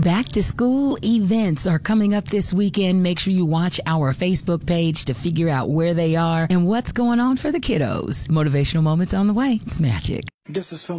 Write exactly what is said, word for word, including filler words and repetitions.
Back to school events are coming up this weekend. Make sure you watch our Facebook page to figure out where they are and what's going on for the kiddos. Motivational moments on the way. It's magic. This is for